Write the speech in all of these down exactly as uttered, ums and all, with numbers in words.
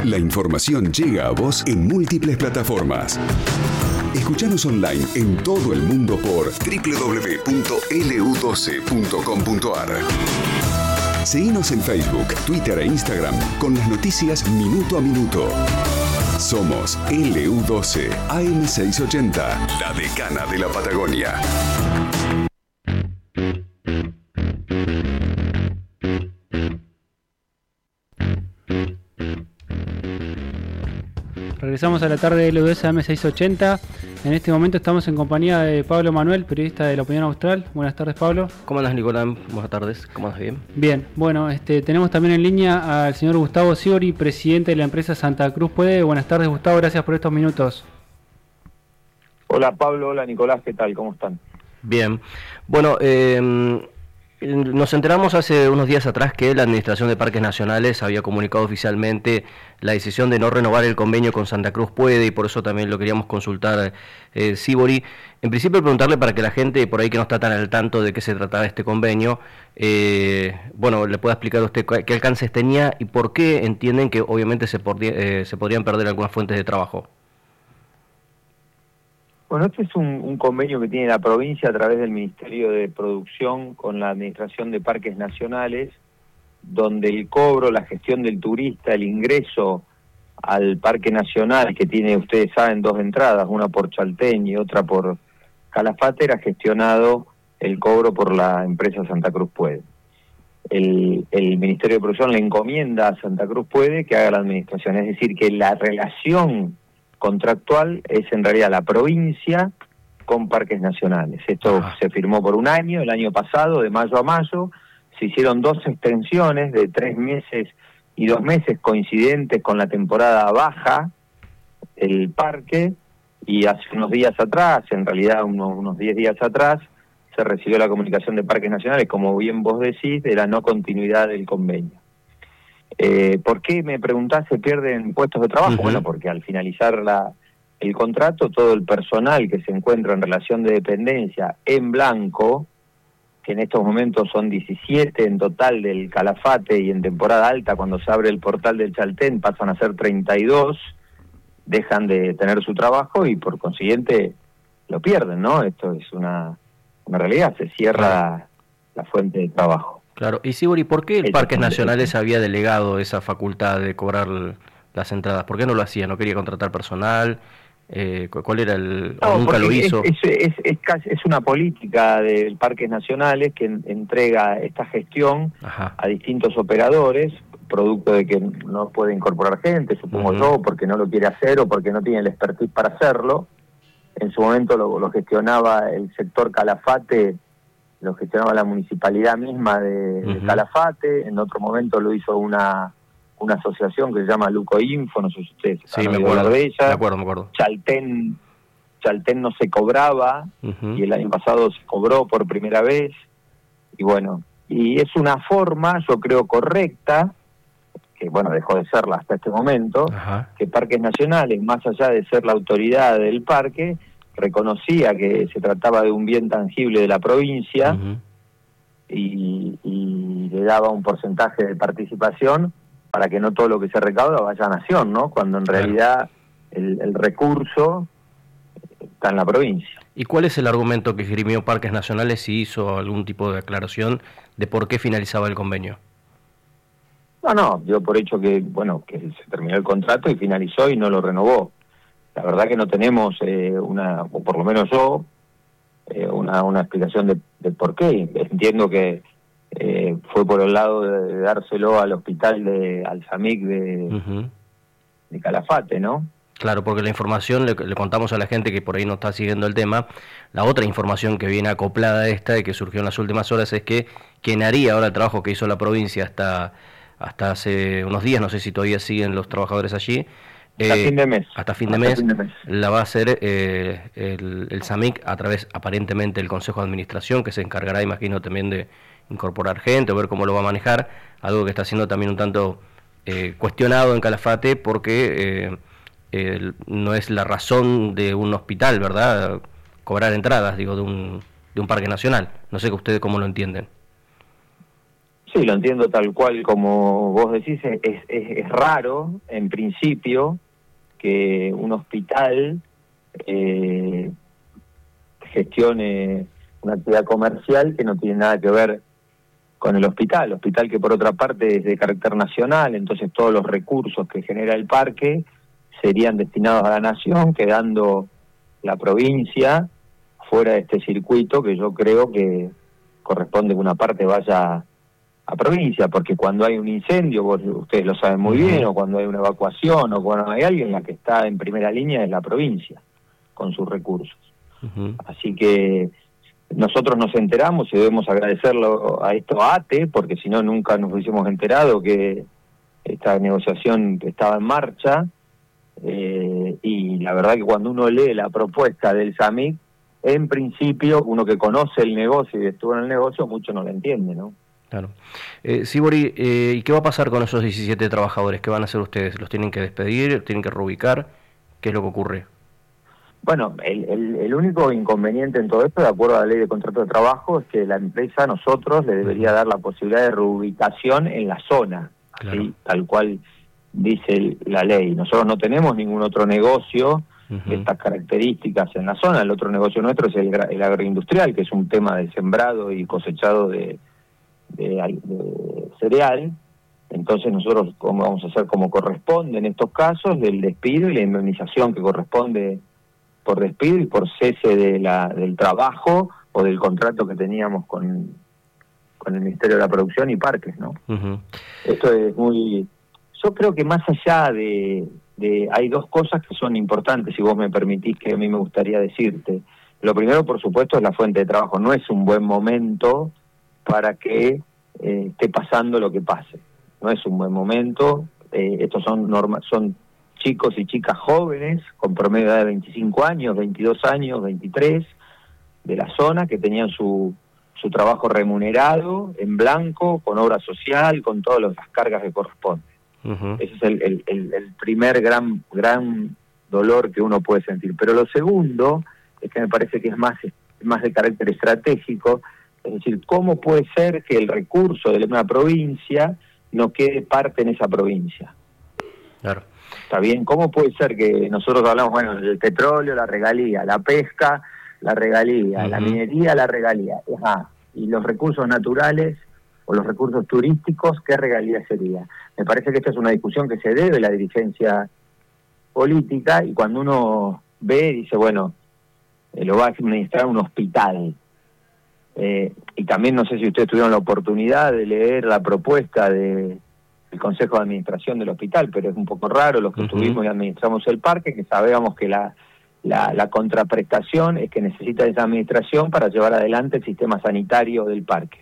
La información llega a vos en múltiples plataformas. Escuchanos online en todo el mundo por doble u doble u doble u punto ele u doce punto com punto a r. Seguinos en Facebook, Twitter e Instagram con las noticias minuto a minuto. Somos ele u doce A M seiscientos ochenta, la decana de la Patagonia. Regresamos a la tarde de L U D S A M seiscientos ochenta. En este momento estamos en compañía de Pablo Manuel, periodista de La Opinión Austral. Buenas tardes, Pablo. ¿Cómo andas, Nicolás? Buenas tardes. ¿Cómo andas? Bien. Bien. Bueno, este, tenemos también en línea al señor Gustavo Sivori, presidente de la empresa Santa Cruz Puede. Buenas tardes, Gustavo. Gracias por estos minutos. Hola, Pablo. Hola, Nicolás. ¿Qué tal? ¿Cómo están? Bien. Bueno, eh... nos enteramos hace unos días atrás que la Administración de Parques Nacionales había comunicado oficialmente la decisión de no renovar el convenio con Santa Cruz Puede, y por eso también lo queríamos consultar, eh, Sivori. En principio, preguntarle para que la gente por ahí que no está tan al tanto de qué se trataba este convenio, eh, bueno, le pueda explicar a usted qué alcances tenía y por qué entienden que obviamente se, podría, eh, se podrían perder algunas fuentes de trabajo. Bueno, este es un, un convenio que tiene la provincia a través del Ministerio de Producción con la Administración de Parques Nacionales, donde el cobro, la gestión del turista, el ingreso al Parque Nacional, que tiene, ustedes saben, dos entradas, una por Chaltén y otra por Calafate, era gestionado el cobro por la empresa Santa Cruz Puede. El, el Ministerio de Producción le encomienda a Santa Cruz Puede que haga la administración, es decir, que la relación contractual es en realidad la provincia con Parques Nacionales. Esto ah. se firmó por un año, el año pasado, de mayo a mayo, se hicieron dos extensiones de tres meses y dos meses coincidentes con la temporada baja del parque, y hace unos días atrás, en realidad unos, unos diez días atrás, se recibió la comunicación de Parques Nacionales, como bien vos decís, de la no continuidad del convenio. Eh, ¿Por qué, me preguntás, se pierden puestos de trabajo? Uh-huh. Bueno, porque al finalizar la, el contrato, todo el personal que se encuentra en relación de dependencia en blanco, que en estos momentos son diecisiete en total del Calafate, y en temporada alta, cuando se abre el portal del Chaltén, pasan a ser treinta y dos, dejan de tener su trabajo y por consiguiente lo pierden, ¿no? Esto es una, una realidad, se cierra la fuente de trabajo. Claro, y Sivori, ¿por qué el Parques Nacionales había delegado esa facultad de cobrar las entradas? ¿Por qué no lo hacía? ¿No quería contratar personal? Eh, ¿Cuál era el...? No, ¿O nunca lo hizo? Es, es, es, es, casi, es una política del Parques Nacionales que en, entrega esta gestión Ajá. a distintos operadores, producto de que no puede incorporar gente, supongo uh-huh. yo, porque no lo quiere hacer o porque no tiene el expertise para hacerlo. En su momento lo, lo gestionaba el sector Calafate, lo gestionaba la municipalidad misma de, uh-huh. de Calafate, en otro momento lo hizo una una asociación que se llama Luco Info, no sé si ustedes sí, me acuerdo, de ella. Me acuerdo, me acuerdo. Chaltén, Chaltén no se cobraba, uh-huh. y el año pasado se cobró por primera vez, y bueno, y es una forma, yo creo, correcta, que bueno, dejó de serla hasta este momento, uh-huh. que Parques Nacionales, más allá de ser la autoridad del parque, reconocía que se trataba de un bien tangible de la provincia, uh-huh. y, y le daba un porcentaje de participación para que no todo lo que se recauda vaya a Nación, ¿no? Cuando en realidad el, el recurso está en la provincia. ¿Y cuál es el argumento que esgrimió Parques Nacionales, si hizo algún tipo de aclaración de por qué finalizaba el convenio? No, no, dio por hecho que, bueno, que se terminó el contrato y finalizó y no lo renovó. La verdad que no tenemos eh, una, o por lo menos yo, eh, una, una explicación de, de por qué. Entiendo que eh, fue por el lado de, de dárselo al hospital de al SAMIC de, uh-huh. de Calafate, ¿no? Claro, porque la información, le, le contamos a la gente que por ahí no está siguiendo el tema, la otra información que viene acoplada a esta y que surgió en las últimas horas es que quien haría ahora el trabajo que hizo la provincia hasta, hasta hace unos días, no sé si todavía siguen los trabajadores allí, hasta eh, fin de mes, hasta fin de hasta mes, fin de mes. La va a hacer eh, el, el SAMIC a través aparentemente del Consejo de Administración, que se encargará, imagino, también de incorporar gente o ver cómo lo va a manejar, algo que está siendo también un tanto eh, cuestionado en Calafate porque eh, eh, no es la razón de un hospital, ¿verdad?, cobrar entradas, digo, de un, de un parque nacional. No sé que ustedes cómo lo entienden. Sí, lo entiendo tal cual como vos decís. Es, es, es raro, en principio, que un hospital eh, gestione una actividad comercial que no tiene nada que ver con el hospital. Hospital que por otra parte es de carácter nacional, entonces todos los recursos que genera el parque serían destinados a la nación, quedando la provincia fuera de este circuito, que yo creo que corresponde que una parte vaya a provincia, porque cuando hay un incendio, vos, ustedes lo saben muy bien, o cuando hay una evacuación, o cuando hay alguien, la que está en primera línea es la provincia, con sus recursos. Uh-huh. Así que nosotros nos enteramos y debemos agradecerlo a esto a ATE, porque si no nunca nos hubiésemos enterado que esta negociación estaba en marcha, eh, y la verdad que cuando uno lee la propuesta del SAMIC, en principio, uno que conoce el negocio y estuvo en el negocio, mucho no lo entiende, ¿no? Claro. Eh, Sibori, eh, ¿y qué va a pasar con esos diecisiete trabajadores? ¿Qué van a hacer ustedes? ¿Los tienen que despedir? ¿Tienen que reubicar? ¿Qué es lo que ocurre? Bueno, el, el, el único inconveniente en todo esto, de acuerdo a la ley de contrato de trabajo, es que la empresa a nosotros le debería dar la posibilidad de reubicación en la zona, claro. ¿Sí? Tal cual dice la ley.Nosotros no tenemos ningún otro negocio uh-huh. de estas características en la zona. El otro negocio nuestro es el, el agroindustrial, que es un tema de sembrado y cosechado de, de, de cereal. Entonces nosotros como vamos a hacer como corresponde en estos casos, del despido y la indemnización que corresponde por despido y por cese de la, del trabajo o del contrato que teníamos con, con el Ministerio de la Producción y Parques, ¿no? Uh-huh. Esto es muy... Yo creo que más allá de, de... Hay dos cosas que son importantes, si vos me permitís, que a mí me gustaría decirte. Lo primero, por supuesto, es la fuente de trabajo. No es un buen momento para que eh, esté pasando lo que pase. No es un buen momento. Eh, estos son normas, son chicos y chicas jóvenes, con promedio de edad de veinticinco años, veintidós años, veintitrés, de la zona, que tenían su, su trabajo remunerado, en blanco, con obra social, con todas las cargas que corresponden. Uh-huh. Ese es el, el, el, el primer gran, gran dolor que uno puede sentir. Pero lo segundo, es que me parece que es más, más de carácter estratégico, es decir, ¿cómo puede ser que el recurso de una provincia no quede parte en esa provincia? Claro. Está bien, ¿cómo puede ser que nosotros hablamos, bueno, del petróleo, la regalía, la pesca, la regalía, uh-huh. la minería, la regalía, ajá, y los recursos naturales o los recursos turísticos, ¿qué regalía sería? Me parece que esta es una discusión que se debe a la dirigencia política, y cuando uno ve, dice, bueno, eh, lo va a administrar un hospital. Eh, y también no sé si ustedes tuvieron la oportunidad de leer la propuesta de el Consejo de Administración del hospital, pero es un poco raro los que uh-huh. estuvimos y administramos el parque, que sabíamos que la, la, la contraprestación es que necesita esa administración para llevar adelante el sistema sanitario del parque.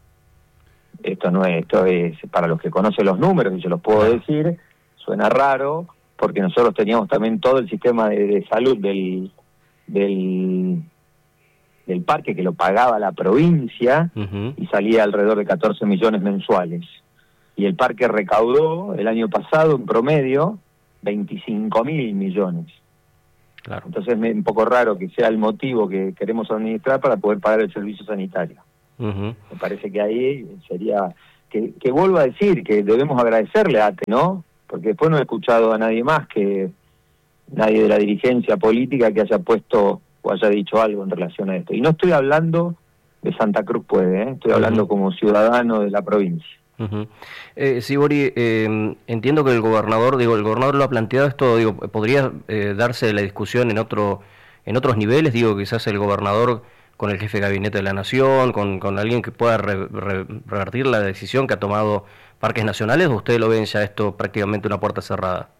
Esto no es, esto es para los que conocen los números, y se los puedo decir, suena raro, porque nosotros teníamos también todo el sistema de, de salud del, del, del parque, que lo pagaba la provincia, uh-huh. y salía alrededor de catorce millones mensuales. Y el parque recaudó el año pasado, en promedio, veinticinco mil millones. Claro. Entonces es un poco raro que sea el motivo que queremos administrar para poder pagar el servicio sanitario. Uh-huh. Me parece que ahí sería... Que, que vuelvo a decir que debemos agradecerle a ATE, ¿no? Porque después no he escuchado a nadie más, que nadie de la dirigencia política que haya puesto o haya dicho algo en relación a esto. Y no estoy hablando de Santa Cruz Puede, ¿eh? Estoy hablando uh-huh. como ciudadano de la provincia. Uh-huh. Eh, Sibori, eh, entiendo que el gobernador, digo, el gobernador lo ha planteado esto, digo, podría eh, darse la discusión en otro, en otros niveles, digo, quizás el gobernador con el jefe de gabinete de la nación, con, con alguien que pueda re, re, revertir la decisión que ha tomado Parques Nacionales, o ustedes lo ven ya esto prácticamente una puerta cerrada.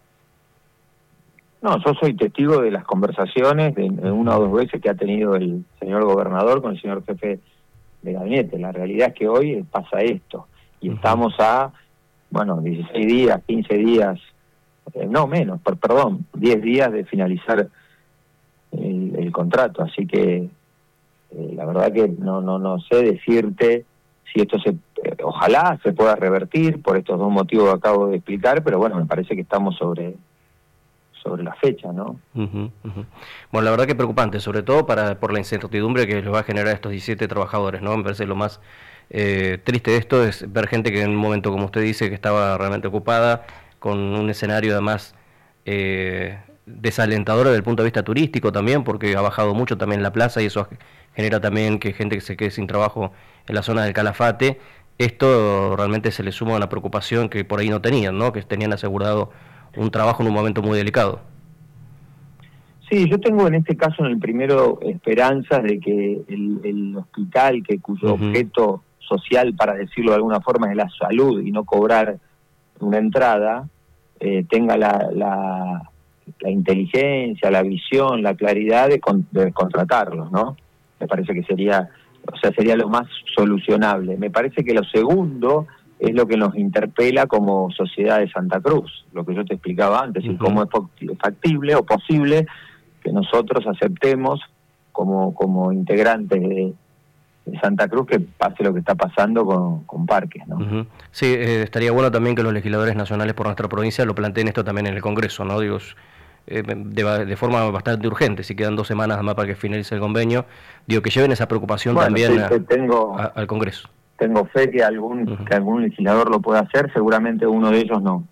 No, yo soy testigo de las conversaciones de, de una o dos veces que ha tenido el señor gobernador con el señor jefe de gabinete. La realidad es que hoy pasa esto. Y uh-huh. estamos a, bueno, dieciséis días, quince días, eh, no menos, per, perdón, diez días de finalizar el, el contrato. Así que eh, la verdad que no no no sé decirte si esto se, eh, ojalá se pueda revertir por estos dos motivos que acabo de explicar, pero bueno, me parece que estamos sobre sobre la fecha, ¿no? Uh-huh, uh-huh. Bueno, la verdad que preocupante, sobre todo para por la incertidumbre que les va a generar a estos diecisiete trabajadores, ¿no? Me parece lo más Eh, triste esto es ver gente que en un momento, como usted dice, que estaba realmente ocupada, con un escenario además eh, desalentador desde el punto de vista turístico también, porque ha bajado mucho también la plaza y eso genera también que gente que se quede sin trabajo en la zona del Calafate. Esto realmente se le suma a una preocupación que por ahí no tenían, ¿no? Que tenían asegurado un trabajo en un momento muy delicado. Sí, yo tengo en este caso en el primero esperanzas de que el, el hospital, que cuyo uh-huh. objeto social, para decirlo de alguna forma, es la salud y no cobrar una entrada, eh, tenga la, la, la inteligencia, la visión, la claridad de, con, de contratarlos, ¿no? Me parece que sería, o sea, sería lo más solucionable. Me parece que lo segundo es lo que nos interpela como sociedad de Santa Cruz, lo que yo te explicaba antes, uh-huh. y cómo es factible o posible que nosotros aceptemos como, como integrantes de, de Santa Cruz que pase lo que está pasando con, con Parques, ¿no? Uh-huh. Sí, eh, estaría bueno también que los legisladores nacionales por nuestra provincia lo planteen esto también en el Congreso, ¿no? Digo, eh, de, de forma bastante urgente, si quedan dos semanas más para que finalice el convenio, digo, que lleven esa preocupación bueno, también sí, a, tengo, a, al Congreso. Tengo fe que algún, uh-huh. que algún legislador lo pueda hacer, seguramente uno de ellos no.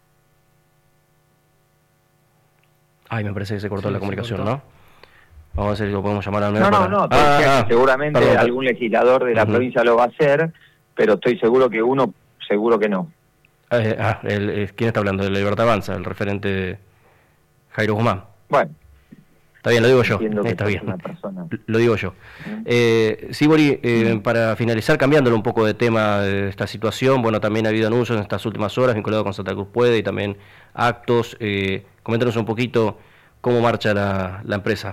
Ay, me parece que se cortó sí, la comunicación, ¿no? Vamos a ver si lo podemos llamar a No, no, para... no, ah, ah, seguramente perdón. algún legislador de la uh-huh. provincia lo va a hacer, pero estoy seguro que uno, seguro que no. Eh, ah, el, el, ¿quién está hablando? De la Libertad Avanza, el referente Jairo Guzmán. Bueno. Está bien, lo digo yo. Está bien. Lo digo yo. Uh-huh. Eh, Sibori, eh, uh-huh. para finalizar, cambiándolo un poco de tema de esta situación, bueno, también ha habido anuncios en estas últimas horas vinculados con Santa Cruz Puede y también actos. Eh, coméntanos un poquito cómo marcha la, la empresa.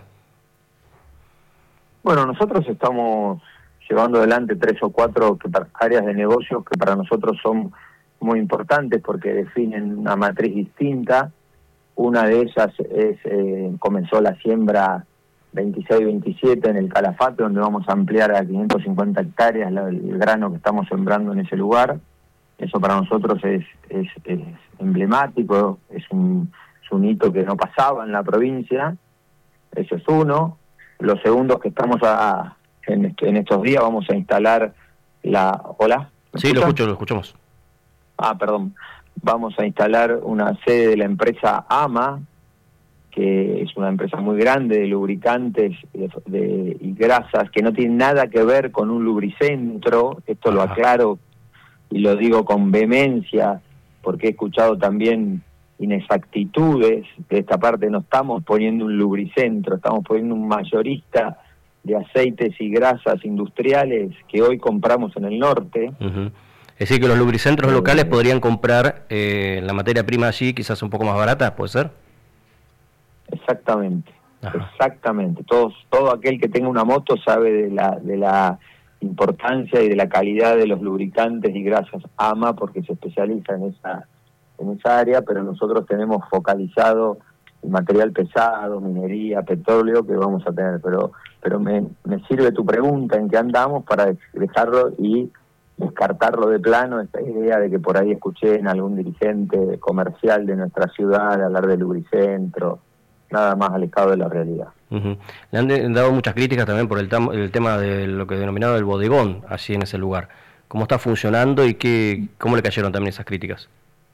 Bueno, nosotros estamos llevando adelante tres o cuatro áreas de negocios que para nosotros son muy importantes porque definen una matriz distinta. Una de ellas es eh, comenzó la siembra veintiséis veintisiete en el Calafate, donde vamos a ampliar a quinientas cincuenta hectáreas la, el grano que estamos sembrando en ese lugar. Eso para nosotros es, es, es emblemático, es un, es un hito que no pasaba en la provincia. Eso es uno. Los segundos que estamos a, en, est- en estos días vamos a instalar la... ¿Hola? Sí, lo escucho, lo escuchamos. Ah, perdón. Vamos a instalar una sede de la empresa AMA, que es una empresa muy grande de lubricantes de, de, y grasas, que no tiene nada que ver con un lubricentro. Esto Ajá. lo aclaro y lo digo con vehemencia, porque he escuchado también inexactitudes de esta parte. No estamos poniendo un lubricentro, estamos poniendo un mayorista de aceites y grasas industriales que hoy compramos en el norte. Uh-huh. Es decir, que los lubricentros eh, locales podrían comprar eh, la materia prima allí quizás un poco más barata, ¿puede ser? Exactamente, Ajá. exactamente. Todos, todo aquel que tenga una moto sabe de la, de la importancia y de la calidad de los lubricantes y grasas AMA, porque se especializa en esa en esa área, pero nosotros tenemos focalizado el material pesado, minería, petróleo que vamos a tener, pero pero me, me sirve tu pregunta en qué andamos para dejarlo y descartarlo de plano, esta idea de que por ahí escuché en algún dirigente comercial de nuestra ciudad hablar de lubricentro, nada más alejado de la realidad. Uh-huh. Le han dado muchas críticas también por el, tam- el tema de lo que denominaba el bodegón allí en ese lugar. ¿Cómo está funcionando y qué, cómo le cayeron también esas críticas?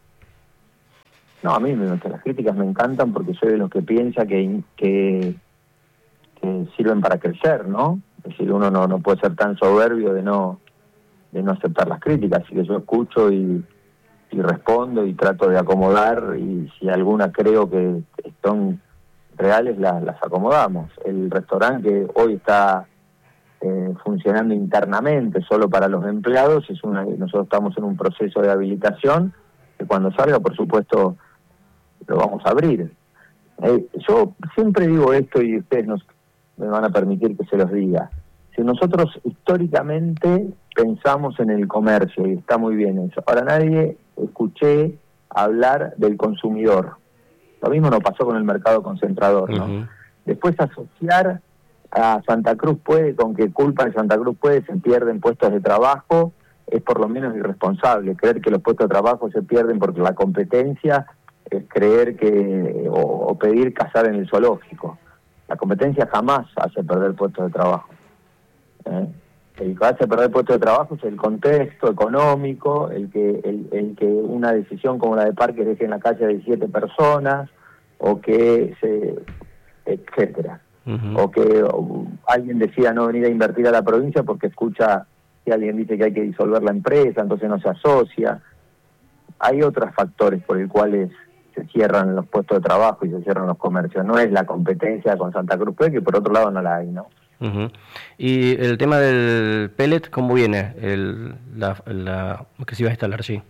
No, a mí me, las críticas me encantan porque soy de los que piensa que, que, que sirven para crecer, ¿no? Es decir, uno no, no puede ser tan soberbio de no de no aceptar las críticas, así que yo escucho y, y respondo y trato de acomodar, y si alguna creo que son reales, las, las acomodamos. El restaurante que hoy está eh, funcionando internamente solo para los empleados, es una, nosotros estamos en un proceso de habilitación, que cuando salga, por supuesto, lo vamos a abrir. Eh, yo siempre digo esto y ustedes nos, me van a permitir que se los diga. Si nosotros históricamente pensamos en el comercio, y está muy bien eso, ahora nadie escuché hablar del consumidor. Lo mismo no pasó con el mercado concentrador, ¿no? Uh-huh. Después asociar a Santa Cruz Puede con que culpa de Santa Cruz Puede se pierden puestos de trabajo, es por lo menos irresponsable. Creer que los puestos de trabajo se pierden porque la competencia es creer que, o, o pedir cazar en el zoológico. La competencia jamás hace perder puestos de trabajo. ¿Eh? el que hace perder puestos de trabajo es el contexto económico, el que el, el que una decisión como la de Parques deje en la calle a diecisiete personas, o que se etcétera. Uh-huh. O que o, alguien decida no venir a invertir a la provincia porque escucha que alguien dice que hay que disolver la empresa, entonces no se asocia. Hay otros factores por los cuales se cierran los puestos de trabajo y se cierran los comercios. No es la competencia con Santa Cruz, que por otro lado no la hay, ¿no? Uh-huh. Y el tema del pellet, ¿cómo viene el, la, la que se iba a instalar allí?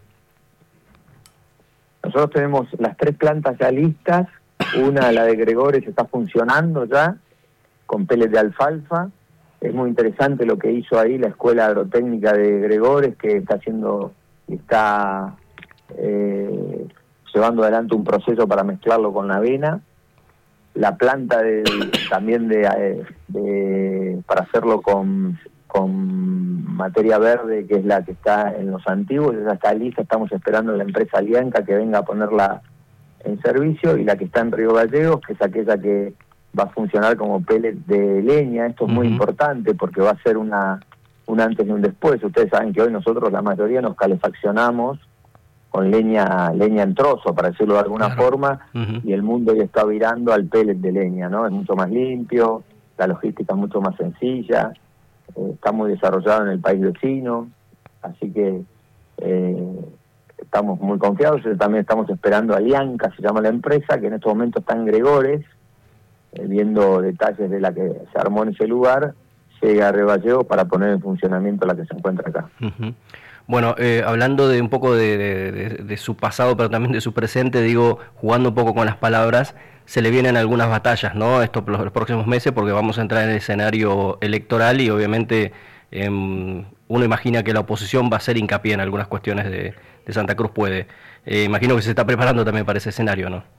Nosotros tenemos las tres plantas ya listas. Una, la de Gregores, está funcionando ya con pellet de alfalfa. Es muy interesante lo que hizo ahí la Escuela Agrotécnica de Gregores, que está haciendo, está eh, llevando adelante un proceso para mezclarlo con la avena. La planta de, también de, de para hacerlo con, con materia verde, que es la que está en los antiguos, esa está lista. Estamos esperando a la empresa Alianca que venga a ponerla en servicio, y la que está en Río Gallegos, que es aquella que va a funcionar como pellet de leña. Esto es muy uh-huh. importante porque va a ser una un antes y un después. Ustedes saben que hoy nosotros la mayoría nos calefaccionamos con leña leña en trozo, para decirlo de alguna claro. forma, uh-huh. y el mundo ya está virando al pellet de leña, ¿no? Es mucho más limpio, la logística es mucho más sencilla, eh, está muy desarrollado en el país vecino, así que eh, estamos muy confiados. También estamos esperando a Alianca, se llama la empresa, que en estos momentos está en Gregores, eh, viendo detalles de la que se armó en ese lugar, llega a Río Gallegos para poner en funcionamiento la que se encuentra acá. Uh-huh. Bueno, eh, hablando de un poco de, de, de, de su pasado, pero también de su presente, digo, jugando un poco con las palabras, se le vienen algunas batallas, ¿no? Esto por los próximos meses, porque vamos a entrar en el escenario electoral y obviamente eh, uno imagina que la oposición va a hacer hincapié en algunas cuestiones de, de Santa Cruz Puede. Eh, imagino que se está preparando también para ese escenario, ¿no?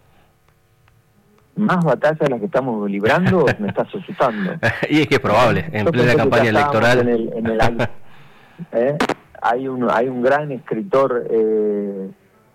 Más batallas de las que estamos librando, me estás asustando. Y es que es probable, en Yo plena campaña electoral. En el, en el año, ¿eh? Hay un hay un gran escritor eh,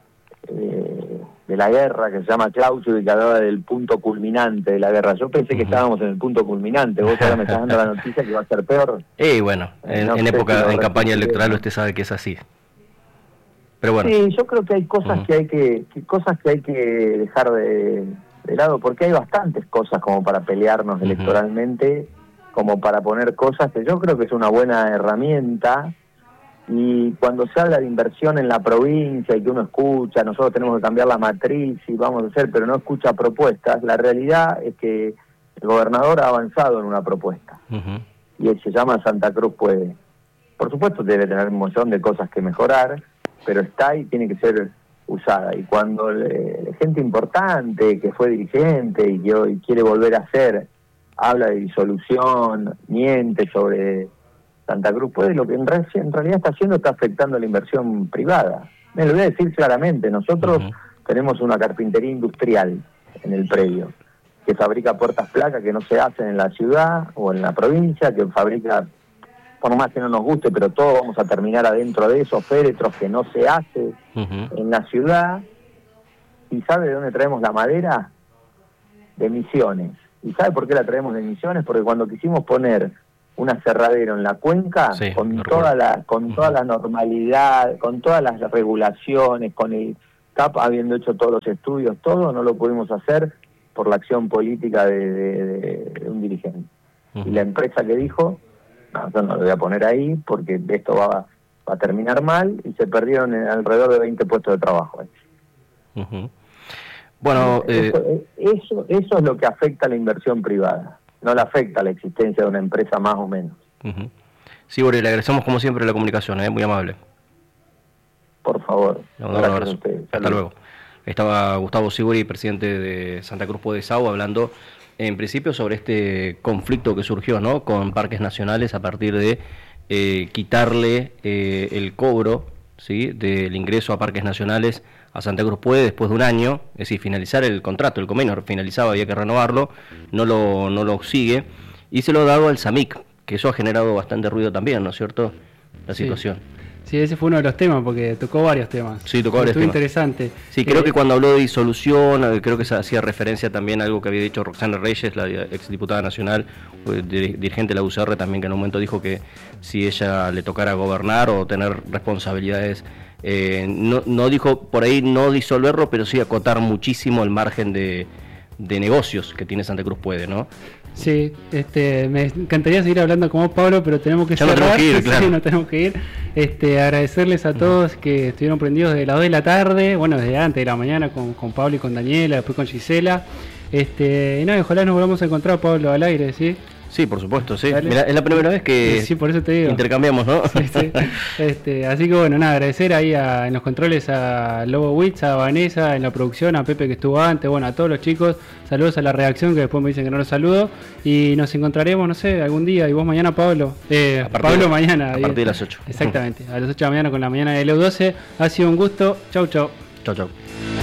eh, de la guerra que se llama Clausio, y que hablaba del punto culminante de la guerra. Yo pensé uh-huh. que estábamos en el punto culminante. Vos ahora me estás dando la noticia que va a ser peor. Y bueno, en, eh, no en época, si en campaña electoral usted sabe que es así. Pero bueno. Sí, yo creo que hay cosas uh-huh. que hay que, que cosas que hay que dejar de, de lado, porque hay bastantes cosas como para pelearnos uh-huh. electoralmente, como para poner cosas que yo creo que es una buena herramienta. Y cuando se habla de inversión en la provincia y que uno escucha, nosotros tenemos que cambiar la matriz y vamos a hacer, pero no escucha propuestas, la realidad es que el gobernador ha avanzado en una propuesta. Uh-huh. Y él se llama Santa Cruz Puede. Por supuesto debe tener un montón de cosas que mejorar, pero está y tiene que ser usada. Y cuando le, gente importante que fue dirigente y que hoy quiere volver a ser, habla de disolución, miente sobre Santa Cruz Puede, lo que en, re, en realidad está haciendo está afectando la inversión privada. Me lo voy a decir claramente, nosotros uh-huh. tenemos una carpintería industrial en el predio, que fabrica puertas placas que no se hacen en la ciudad o en la provincia, que fabrica, por más que no nos guste, pero todo vamos a terminar adentro de esos féretros que no se hace uh-huh. en la ciudad. ¿Y sabe de dónde traemos la madera? De Misiones. ¿Y sabe por qué la traemos de Misiones? Porque cuando quisimos poner un aserradero en la cuenca, sí, con toda la con toda la normalidad, con todas las regulaciones, con el C A P habiendo hecho todos los estudios, todo, no lo pudimos hacer por la acción política de, de, de un dirigente. Uh-huh. Y la empresa que dijo, no, yo no lo voy a poner ahí porque esto va, va a terminar mal, y se perdieron en alrededor de veinte puestos de trabajo. Uh-huh. Bueno, eh... eso, eso, eso es lo que afecta a la inversión privada. No le afecta la existencia de una empresa más o menos. Uh-huh. Sí, Boris, le agradecemos como siempre la comunicación, ¿eh? Muy amable. Por favor. No, un abrazo. Hasta luego. Estaba Gustavo Sibori, presidente de Santa Cruz Puede Sau, hablando en principio sobre este conflicto que surgió, ¿no?, con Parques Nacionales a partir de eh, quitarle eh, el cobro, ¿sí?, del ingreso a Parques Nacionales a Santa Cruz Puede después de un año, es decir, finalizar el contrato, el convenio finalizaba, había que renovarlo, no lo, no lo sigue, y se lo ha dado al SAMIC, que eso ha generado bastante ruido también, ¿no es cierto?, la sí. situación. Sí, ese fue uno de los temas, porque tocó varios temas. Sí, tocó varios Estuvo temas. interesante. Sí, creo Eh, que cuando habló de disolución, creo que se hacía referencia también a algo que había dicho Roxana Reyes, la exdiputada nacional, dirigente de la U C R también, que en un momento dijo que si ella le tocara gobernar o tener responsabilidades, eh, no, no dijo por ahí no disolverlo, pero sí acotar muchísimo el margen de, de negocios que tiene Santa Cruz Puede, ¿no? Sí, este, me encantaría seguir hablando con vos, Pablo, pero tenemos que ya cerrar. No tenemos que ir, claro. Sí, nos tenemos que ir. Este, agradecerles a todos que estuvieron prendidos desde las dos de la tarde, bueno, desde antes de la mañana con, con Pablo y con Daniela, después con Gisela. Este, y nada, ojalá nos volvamos a encontrar, Pablo, al aire, ¿sí? Sí, por supuesto, sí. Dale. Mirá, es la primera vez que sí, por eso te digo. intercambiamos, ¿no? Sí, sí. Este, así que bueno, nada, agradecer ahí a, en los controles a Lobo Witz, a Vanessa en la producción, a Pepe que estuvo antes, bueno, a todos los chicos, saludos a la redacción que después me dicen que no los saludo, y nos encontraremos, no sé, algún día, y vos mañana, Pablo, eh, A partir Pablo de- mañana. a partir de las ocho. Exactamente, a las ocho de la mañana con la mañana de L U doce, ha sido un gusto, chau chau. Chau, chau.